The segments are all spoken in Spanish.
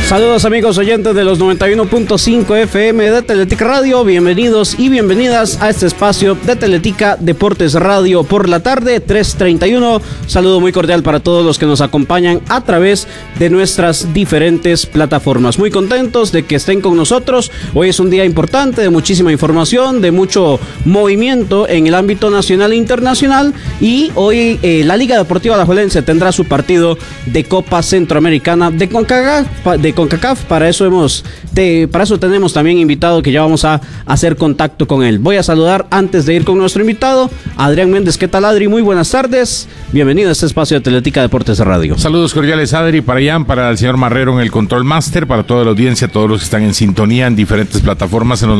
Saludos amigos oyentes de los 91.5 FM de Teletica Radio, bienvenidos y bienvenidas a este espacio de Teletica Deportes Radio por la tarde, 3:31. Saludo muy cordial para todos los que nos acompañan a través de nuestras diferentes plataformas. Muy contentos de que estén con nosotros. Hoy es un día importante, de muchísima información, de mucho movimiento en el ámbito nacional e internacional, y hoy la Liga Deportiva Alajuelense tendrá su partido de Copa Centroamericana de CONCACAF. Para eso tenemos también invitado que ya vamos a hacer contacto con él. Voy a saludar antes de ir con nuestro invitado, Adrián Méndez. ¿Qué tal, Adri? Muy buenas tardes. Bienvenido a este espacio de Teletica Deportes Radio. Saludos cordiales, Adri, para Ian, para el señor Marrero en el Control Master, para toda la audiencia, todos los que están en sintonía en diferentes plataformas en los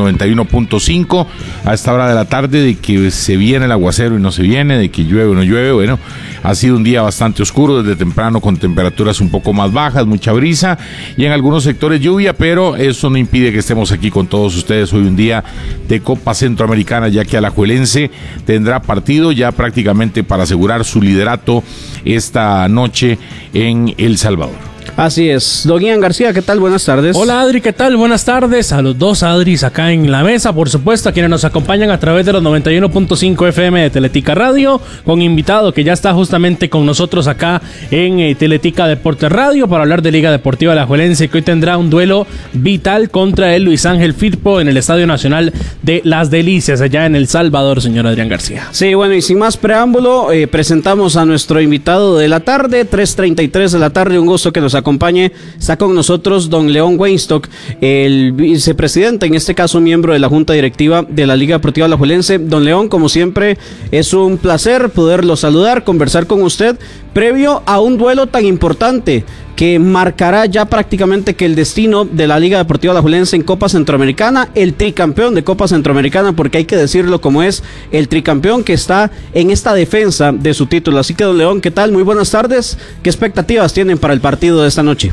91.5 a esta hora de la tarde, de que se viene el aguacero y no se viene, de que llueve o no llueve. Bueno, ha sido un día bastante oscuro desde temprano, con temperaturas un poco más bajas, mucha brisa y en algunos sectores lluvia, pero eso no impide que estemos aquí con todos ustedes hoy, un día de Copa Centroamericana, ya que Alajuelense tendrá partido ya prácticamente para asegurar su liderato esta noche en El Salvador. Así es. Don Ian García, ¿qué tal? Buenas tardes. Hola, Adri, ¿qué tal? Buenas tardes a los dos Adris acá en la mesa, por supuesto, a quienes nos acompañan a través de los 91.5 FM de Teletica Radio, con invitado que ya está justamente con nosotros acá en Teletica Deportes Radio para hablar de Liga Deportiva Alajuelense, que hoy tendrá un duelo vital contra el Luis Ángel Firpo en el Estadio Nacional de Las Delicias, allá en El Salvador, señor Adrián García. Sí, bueno, y sin más preámbulo, presentamos a nuestro invitado de la tarde, 3:33 de la tarde, un gusto que nos acompañe. Está con nosotros don León Weinstock, el vicepresidente, en este caso miembro de la Junta Directiva de la Liga Deportiva Alajuelense. Don León, como siempre, es un placer poderlo saludar, conversar con usted, previo a un duelo tan importante que marcará ya prácticamente que el destino de la Liga Deportiva Alajuelense en Copa Centroamericana, el tricampeón de Copa Centroamericana, porque hay que decirlo como es, el tricampeón que está en esta defensa de su título. Así que, don León, ¿qué tal? Muy buenas tardes. ¿Qué expectativas tienen para el partido de esta noche?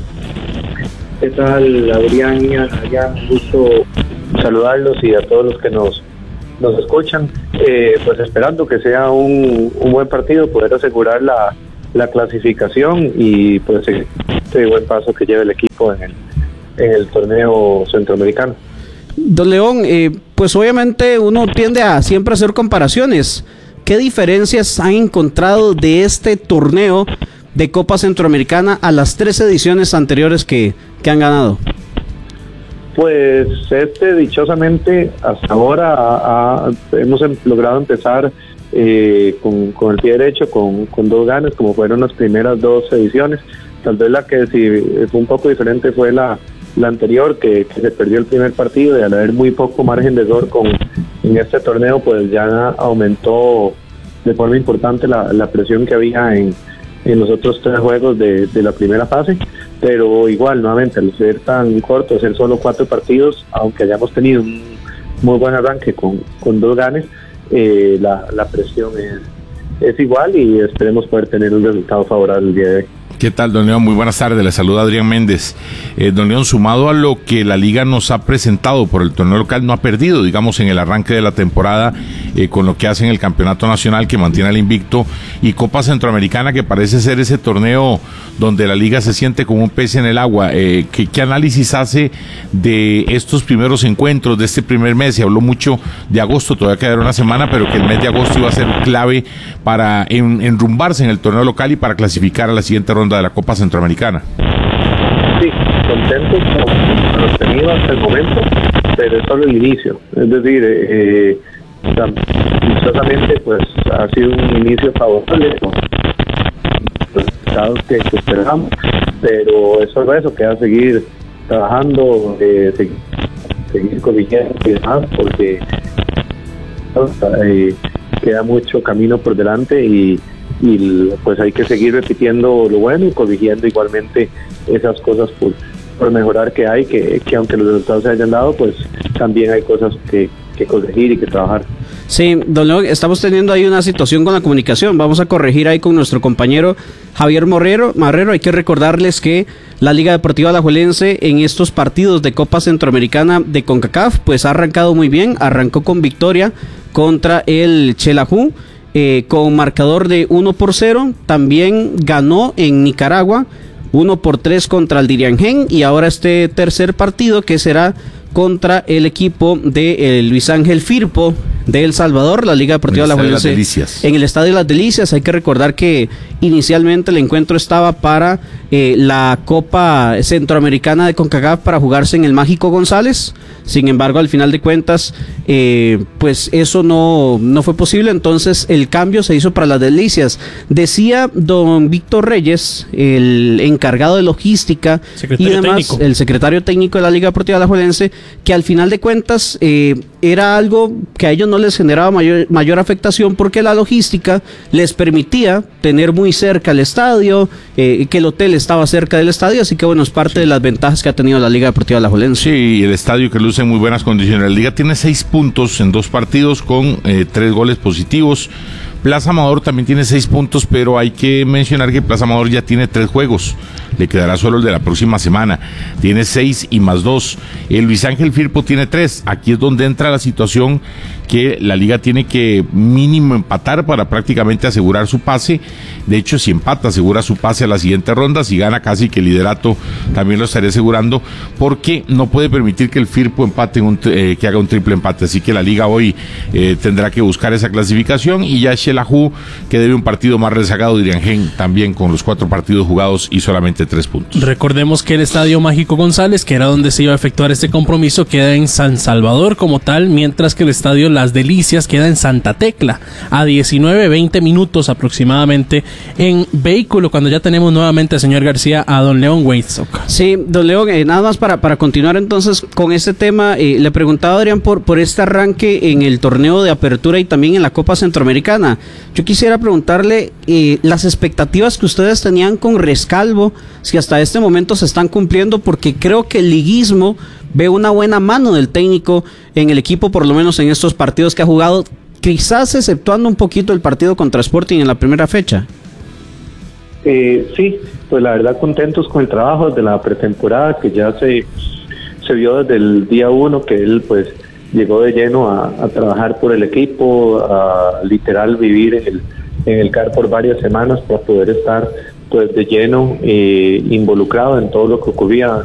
¿Qué tal, Adrián? Ya un gusto saludarlos y a todos los que nos escuchan. Pues esperando que sea un buen partido, poder asegurar la clasificación y pues este buen paso que lleva el equipo en el torneo centroamericano. Don León, pues obviamente uno tiende a siempre hacer comparaciones. ¿Qué diferencias han encontrado de este torneo de Copa Centroamericana a las 3 ediciones anteriores que han ganado? Pues dichosamente hasta ahora hemos logrado empezar con el pie derecho, con 2 ganes, como fueron las primeras 2 ediciones. Tal vez la que sí fue un poco diferente fue la anterior, que se perdió el primer partido, y al haber muy poco margen de error en este torneo, pues ya aumentó de forma importante la presión que había en los otros 3 juegos de la primera fase. Pero igual, nuevamente, al ser tan corto, ser solo 4 partidos, aunque hayamos tenido un muy buen arranque con 2 ganes, la presión es igual, y esperemos poder tener un resultado favorable el día de hoy. ¿Qué tal, don León? Muy buenas tardes, le saluda Adrián Méndez. Don León, sumado a lo que la Liga nos ha presentado por el torneo local, no ha perdido, digamos, en el arranque de la temporada, con lo que hace en el Campeonato Nacional, que mantiene el invicto, y Copa Centroamericana, que parece ser ese torneo donde la Liga se siente como un pez en el agua. ¿Qué análisis hace de estos primeros encuentros, de este primer mes? Se habló mucho de agosto, todavía quedará una semana, pero que el mes de agosto iba a ser clave para enrumbarse en el torneo local y para clasificar a la siguiente ronda de la Copa Centroamericana. Sí, contentos con lo tenido hasta el momento, pero es solo el inicio. Es decir, justamente pues ha sido un inicio favorable con los resultados que esperamos, pero es solo eso, queda seguir trabajando, seguir corrigiendo y demás, porque queda mucho camino por delante, y pues hay que seguir repitiendo lo bueno y corrigiendo igualmente esas cosas por mejorar que hay, que aunque los resultados se hayan dado, pues también hay cosas que corregir y que trabajar. Sí, don León, estamos teniendo ahí una situación con la comunicación. Vamos a corregir ahí con nuestro compañero Javier Marrero. Hay que recordarles que la Liga Deportiva Alajuelense en estos partidos de Copa Centroamericana de CONCACAF pues ha arrancado muy bien. Arrancó con victoria contra el Xelajú, con marcador de 1-0. También ganó en Nicaragua 1-3 contra el Diriangén, y ahora este tercer partido que será contra el equipo de Luis Ángel Firpo de El Salvador, la Liga Deportiva Alajuelense, en el Estadio Las Delicias. Hay que recordar que inicialmente el encuentro estaba para la Copa Centroamericana de CONCACAF para jugarse en el Mágico González. Sin embargo, al final de cuentas, pues eso no fue posible, entonces el cambio se hizo para Las Delicias. Decía don Víctor Reyes, el encargado de logística y demás, el secretario técnico de la Liga Deportiva Alajuelense, que al final de cuentas era algo que a ellos no les generaba mayor afectación, porque la logística les permitía tener muy cerca el estadio, que el hotel estaba cerca del estadio, así que bueno, es parte de las ventajas que ha tenido la Liga Deportiva Alajuelense. Sí, el estadio que luce en muy buenas condiciones. La Liga tiene 6 puntos en 2 partidos con 3 goles positivos. Plaza Amador también tiene 6 puntos, pero hay que mencionar que Plaza Amador ya tiene 3 juegos. Le quedará solo el de la próxima semana. Tiene 6 y más 2. El Luis Ángel Firpo tiene 3. Aquí es donde entra la situación que la liga tiene que mínimo empatar para prácticamente asegurar su pase. De hecho, si empata, asegura su pase a la siguiente ronda. Si gana, casi que el liderato también lo estaría asegurando, porque no puede permitir que el Firpo empate que haga un triple empate. Así que la liga hoy tendrá que buscar esa clasificación, y ya Xelajú, que debe un partido más rezagado, Diriangén también con los 4 partidos jugados y solamente 3 puntos. Recordemos que el Estadio Mágico González, que era donde se iba a efectuar este compromiso, queda en San Salvador como tal, mientras que el Estadio Las Delicias queda en Santa Tecla, a 19-20 minutos aproximadamente en vehículo, cuando ya tenemos nuevamente, señor García, a don León Weizok. Sí, don León, nada más para continuar entonces con este tema, le preguntaba a Adrián por este arranque en el torneo de apertura y también en la Copa Centroamericana. Yo quisiera preguntarle las expectativas que ustedes tenían con Rescalvo, si hasta este momento se están cumpliendo, porque creo que el liguismo ve una buena mano del técnico en el equipo, por lo menos en estos partidos que ha jugado, quizás exceptuando un poquito el partido contra Sporting en la primera fecha. Sí, pues la verdad contentos con el trabajo de la pretemporada, que ya se vio desde el día 1 que él pues llegó de lleno a trabajar por el equipo, a literal vivir en el CAR por varias semanas para poder estar pues de lleno involucrado en todo lo que ocurría